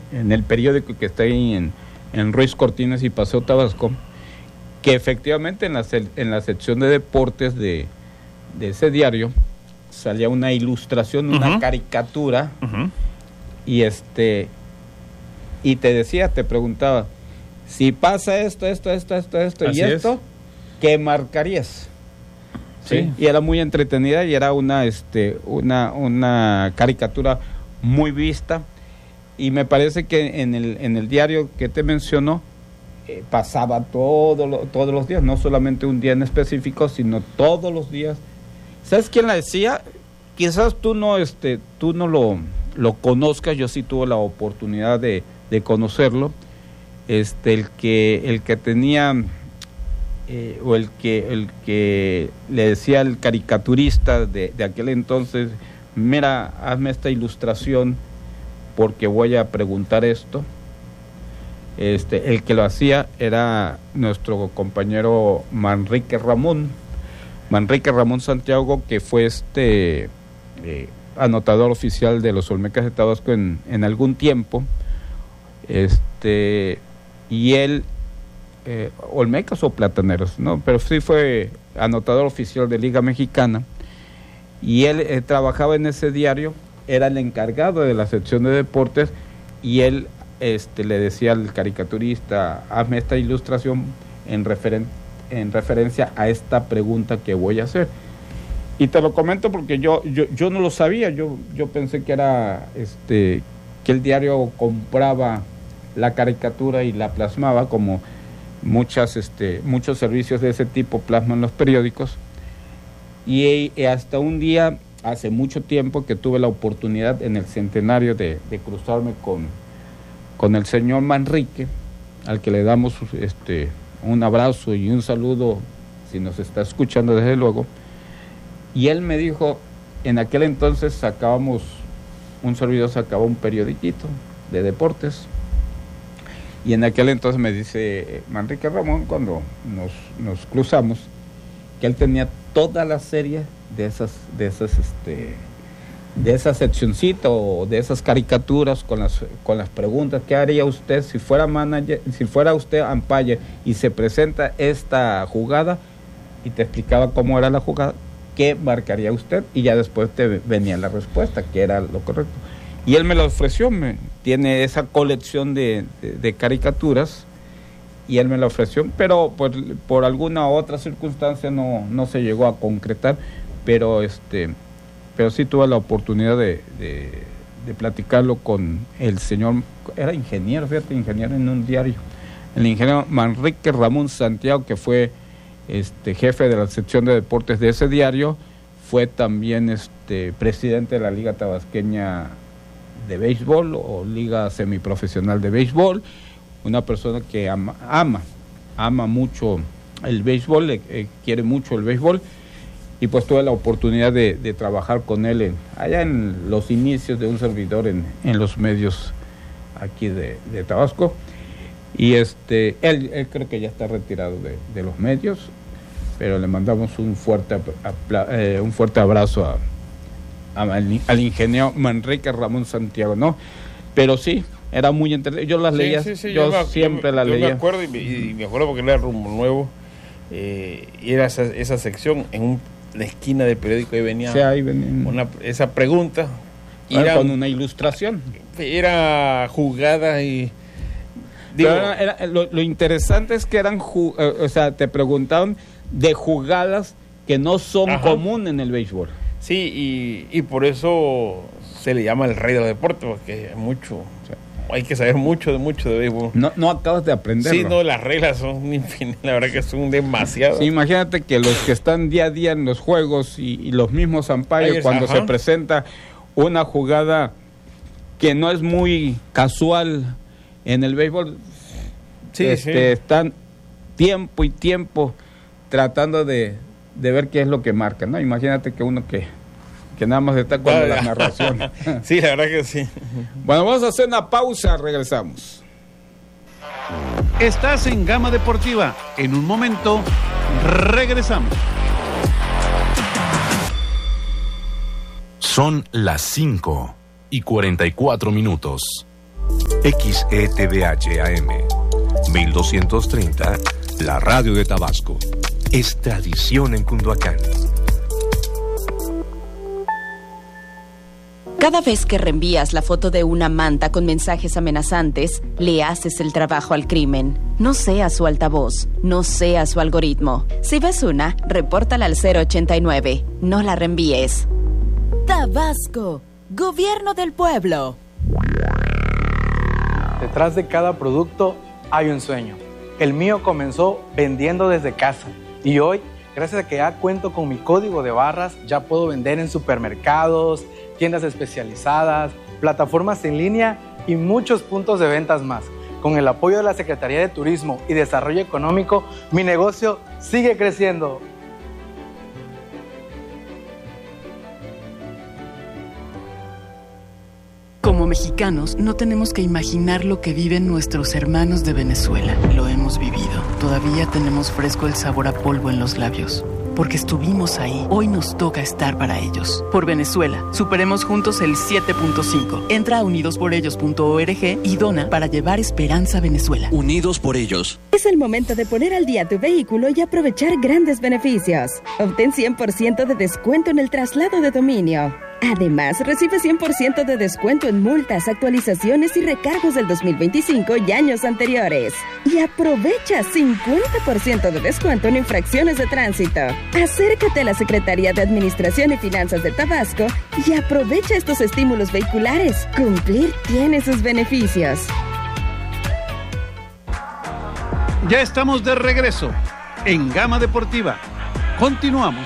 en el periódico que está ahí en Ruiz Cortines y Paseo Tabasco, que efectivamente en la sección de deportes de ese diario salía una ilustración, una caricatura, y y te preguntaba, si pasa esto y esto, ¿qué marcarías? ¿Sí? Y era muy entretenida y era una caricatura muy vista, y me parece que en el diario que te mencionó pasaba todos los días, no solamente un día en específico, sino todos los días. ¿Sabes quién la decía? Quizás tú no lo conozcas, yo sí tuve la oportunidad de conocerlo. El que tenía o el que le decía al caricaturista de aquel entonces, mira, hazme esta ilustración porque voy a preguntar esto. El que lo hacía era nuestro compañero Manrique Ramón Santiago, que fue anotador oficial de los Olmecas de Tabasco en algún tiempo. Y él, Olmecas o Plataneros, ¿no? Pero sí fue anotador oficial de Liga Mexicana, y él trabajaba en ese diario, era el encargado de la sección de deportes, y él le decía al caricaturista, hazme esta ilustración en referencia a esta pregunta que voy a hacer. Y te lo comento porque yo no lo sabía, yo pensé que era que el diario compraba la caricatura y la plasmaba, como muchos servicios de ese tipo plasman los periódicos. Y hasta un día, hace mucho tiempo, que tuve la oportunidad en el centenario de cruzarme con el señor Manrique, al que le damos un abrazo y un saludo si nos está escuchando, desde luego. Y él me dijo, en aquel entonces un servidor sacaba un periodiquito de deportes, y en aquel entonces me dice Manrique Ramón, cuando nos cruzamos, que él tenía toda la serie de esa seccioncita o de esas caricaturas con las preguntas. ¿Qué haría usted si fuera manager, si fuera usted umpire y se presenta esta jugada? Y te explicaba cómo era la jugada, qué marcaría usted, y ya después te venía la respuesta, que era lo correcto. Y él me la ofreció, tiene esa colección de caricaturas, y él me la ofreció, pero por alguna otra circunstancia no se llegó a concretar, pero sí tuve la oportunidad de platicarlo con el señor, era ingeniero en un diario, el ingeniero Manrique Ramón Santiago, que fue jefe de la sección de deportes de ese diario, fue también presidente de la Liga Tabasqueña de Béisbol o Liga Semiprofesional de Béisbol, una persona que ama mucho el béisbol, quiere mucho el béisbol, y pues tuve la oportunidad de trabajar con él allá en los inicios de un servidor en los medios aquí de Tabasco, y él creo que ya está retirado de los medios, pero le mandamos un fuerte abrazo al ingeniero Manrique Ramón Santiago, ¿no? Pero sí, era muy interesante, yo las leía, yo siempre las leía. Me acuerdo, y me acuerdo porque era Rumbo Nuevo, y era esa sección en la esquina del periódico, ahí venía, esa pregunta, con una ilustración, era jugada y lo interesante es que eran te preguntaban de jugadas que no son comunes en el béisbol. Sí, y por eso se le llama el rey de los deportes, porque hay que saber mucho de béisbol. No acabas de aprenderlo. Sí, no, las reglas son infinitas, la verdad que son demasiadas. Sí, imagínate que los que están día a día en los juegos y los mismos umpires, cuando se presenta una jugada que no es muy casual en el béisbol, están tiempo y tiempo tratando de ver qué es lo que marca, ¿no? Imagínate que uno que nada más está con la narración. Sí, la verdad que sí. Bueno, vamos a hacer una pausa, regresamos. Estás en Gama Deportiva. En un momento, regresamos. Son las 5:44. XETVH AM 1230, la radio de Tabasco. Es tradición en Cunduacán. Cada vez que reenvías la foto de una manta con mensajes amenazantes, le haces el trabajo al crimen. No seas su altavoz, no seas su algoritmo. Si ves una, repórtala al 089. No la reenvíes. Tabasco, Gobierno del Pueblo. Detrás de cada producto hay un sueño. El mío comenzó vendiendo desde casa y hoy, gracias a que ya cuento con mi código de barras, ya puedo vender en supermercados, tiendas especializadas, plataformas en línea y muchos puntos de ventas más. Con el apoyo de la Secretaría de Turismo y Desarrollo Económico, mi negocio sigue creciendo. Como mexicanos, no tenemos que imaginar lo que viven nuestros hermanos de Venezuela. Lo hemos vivido. Todavía tenemos fresco el sabor a polvo en los labios. Porque estuvimos ahí, hoy nos toca estar para ellos. Por Venezuela, superemos juntos el 7.5. Entra a unidosporellos.org y dona para llevar esperanza a Venezuela. Unidos por ellos. Es el momento de poner al día tu vehículo y aprovechar grandes beneficios. Obtén 100% de descuento en el traslado de dominio. Además, recibe 100% de descuento en multas, actualizaciones y recargos del 2025 y años anteriores. Y aprovecha 50% de descuento en infracciones de tránsito. Acércate a la Secretaría de Administración y Finanzas de Tabasco y aprovecha estos estímulos vehiculares. Cumplir tiene sus beneficios. Ya estamos de regreso en Gama Deportiva. Continuamos.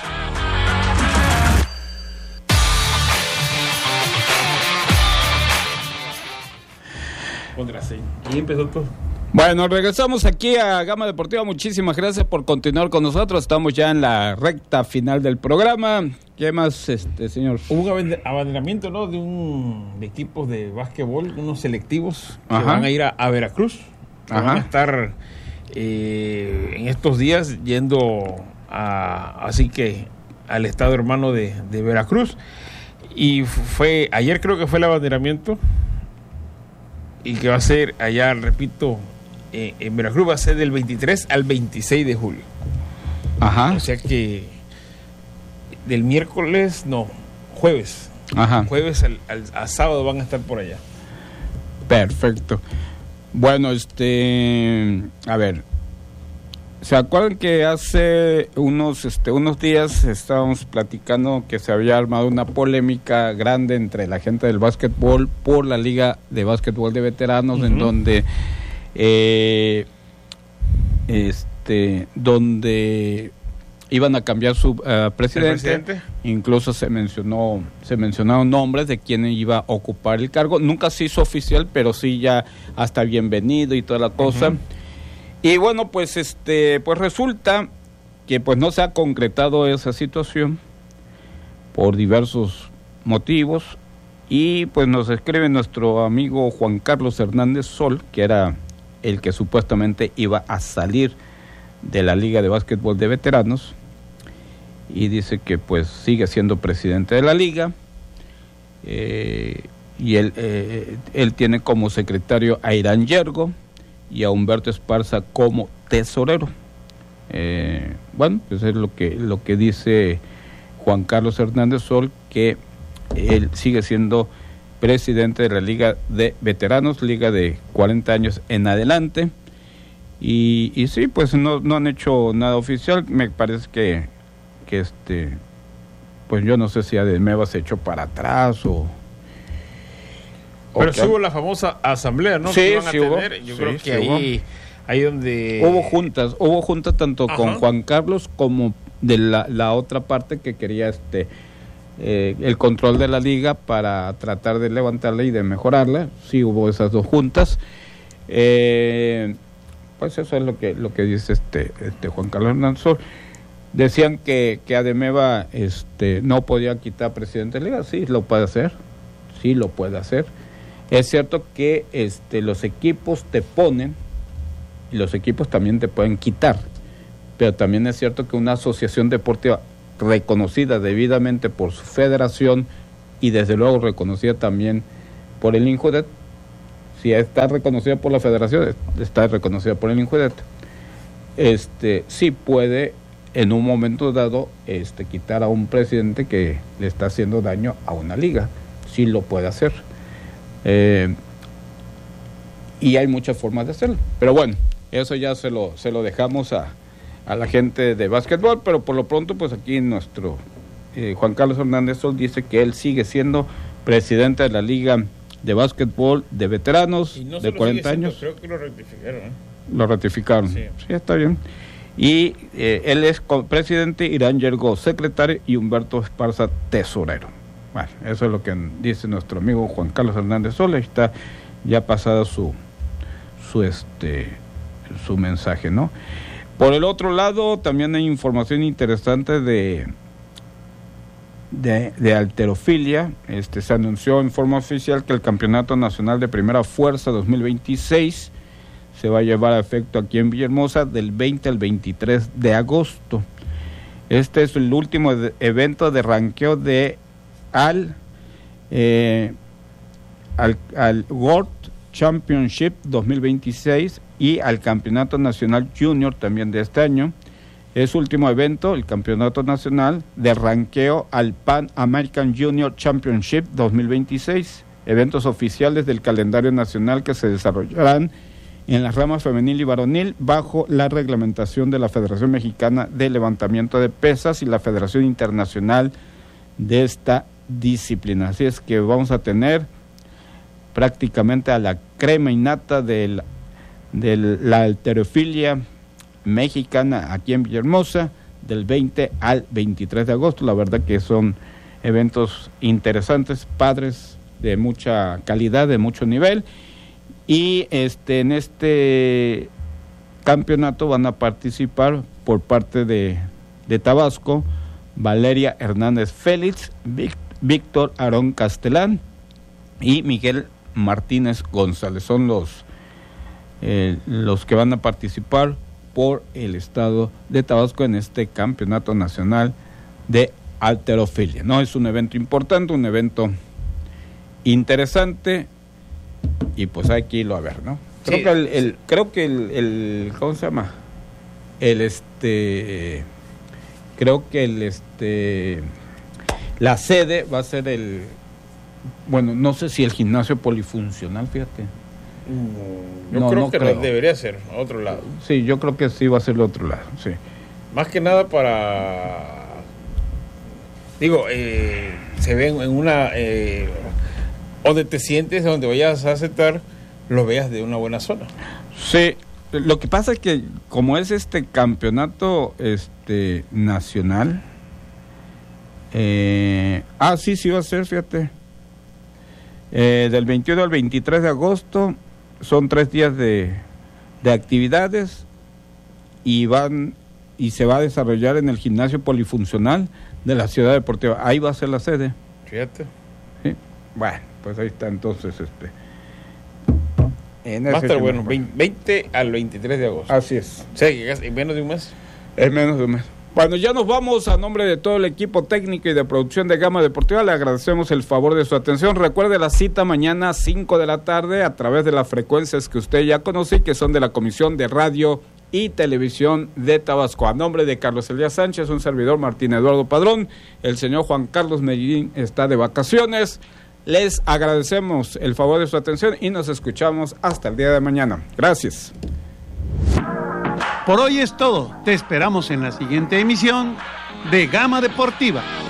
Y empezó todo. Bueno, regresamos aquí a Gama Deportiva. Muchísimas gracias por continuar con nosotros. Estamos ya en la recta final del programa. ¿Qué más, señor? Hubo un abanderamiento, ¿no? De equipos de básquetbol, unos selectivos que van a ir a Veracruz. Van a estar en estos días yendo así que al estado hermano de Veracruz. Y ayer creo que fue el abanderamiento. Y que va a ser allá, repito, en Veracruz va a ser del 23 al 26 de julio. O sea que del jueves. Jueves al sábado van a estar por allá. Perfecto. Bueno, a ver, ¿se acuerdan que hace unos días estábamos platicando que se había armado una polémica grande entre la gente del básquetbol por la Liga de Básquetbol de Veteranos, en donde donde iban a cambiar su presidente? Incluso se mencionaron nombres de quién iba a ocupar el cargo. Nunca se hizo oficial, pero sí ya hasta bienvenido y toda la cosa. Y bueno, pues pues resulta que pues no se ha concretado esa situación por diversos motivos, y pues nos escribe nuestro amigo Juan Carlos Hernández Sol, que era el que supuestamente iba a salir de la Liga de Básquetbol de Veteranos, y dice que pues sigue siendo presidente de la liga, y él tiene como secretario a Irán Yergo y a Humberto Esparza como tesorero. Bueno, pues es lo que dice Juan Carlos Hernández Sol, que él sigue siendo presidente de la Liga de Veteranos, liga de 40 años en adelante, y sí, pues no han hecho nada oficial. Me parece que pues yo no sé si Ademeva se echó para atrás o pero sí hubo la famosa asamblea, ¿no? Sí, que iban a hubo. tener. Yo creo que ahí donde hubo juntas tanto con Juan Carlos como de la otra parte que quería el control de la liga para tratar de levantarla y de mejorarla. Sí hubo esas dos juntas. Pues eso es lo que dice Juan Carlos Hernández. Decían que Ademeva no podía quitar presidente de la liga. Sí lo puede hacer. Es cierto que los equipos te ponen y los equipos también te pueden quitar, pero también es cierto que una asociación deportiva reconocida debidamente por su federación y desde luego reconocida también por el INJUDET, Si está reconocida por la federación, está reconocida por el INJUDET, sí puede en un momento dado quitar a un presidente que le está haciendo daño a una liga. Sí lo puede hacer. Y hay muchas formas de hacerlo. Pero bueno, eso ya se lo dejamos a la gente de básquetbol, pero por lo pronto, pues aquí nuestro Juan Carlos Hernández Sol dice que él sigue siendo presidente de la Liga de Básquetbol de Veteranos de 40 años. Creo que lo rectificaron. Lo ratificaron. Sí, está bien. Y él es presidente, Irán Yergo secretario y Humberto Esparza tesorero. Bueno, eso es lo que dice nuestro amigo Juan Carlos Hernández Sol. Ahí está ya pasada su mensaje, ¿no? Por el otro lado, también hay información interesante de halterofilia. Se anunció en forma oficial que el Campeonato Nacional de Primera Fuerza 2026 se va a llevar a efecto aquí en Villahermosa del 20 al 23 de agosto. Este es el último evento de ranqueo al World Championship 2026 y al Campeonato Nacional Junior también de este año. Es último evento, el Campeonato Nacional de ranqueo al Pan American Junior Championship 2026, eventos oficiales del calendario nacional que se desarrollarán en las ramas femenil y varonil bajo la reglamentación de la Federación Mexicana de Levantamiento de Pesas y la Federación Internacional de esta disciplina. Así es que vamos a tener prácticamente a la crema innata de la halterofilia mexicana aquí en Villahermosa del 20 al 23 de agosto. La verdad que son eventos interesantes, padres, de mucha calidad, de mucho nivel, y en este campeonato van a participar por parte de Tabasco Valeria Hernández Félix, Víctor Aarón Castelán y Miguel Martínez González. Son los que van a participar por el estado de Tabasco en este campeonato nacional de halterofilia. No, es un evento importante, un evento interesante, y pues hay que irlo a ver, ¿no? Creo que el ¿cómo se llama? La sede va a ser no sé si el gimnasio polifuncional, fíjate. Yo creo que debería ser a otro lado. Sí, yo creo que sí va a ser el otro lado, sí. Más que nada se ven en una donde te sientes, donde vayas a aceptar, lo veas de una buena zona. Sí, lo que pasa es que como es este campeonato nacional, sí va a ser, fíjate, del 21 al 23 de agosto. Son 3 días de actividades y se va a desarrollar en el gimnasio polifuncional de la Ciudad Deportiva. Ahí va a ser la sede. Fíjate. Sí. Bueno, pues ahí está entonces va a estar bueno, 20 al 23 de agosto. Así es. O sea, ¿en menos de un mes? Es menos de un mes. Bueno, ya nos vamos. A nombre de todo el equipo técnico y de producción de Gama Deportiva, le agradecemos el favor de su atención. Recuerde la cita mañana a 5 de la tarde a través de las frecuencias que usted ya conoce y que son de la Comisión de Radio y Televisión de Tabasco. A nombre de Carlos Elías Sánchez, un servidor Martín Eduardo Padrón, el señor Juan Carlos Medellín está de vacaciones. Les agradecemos el favor de su atención y nos escuchamos hasta el día de mañana. Gracias. Por hoy es todo. Te esperamos en la siguiente emisión de Gama Deportiva.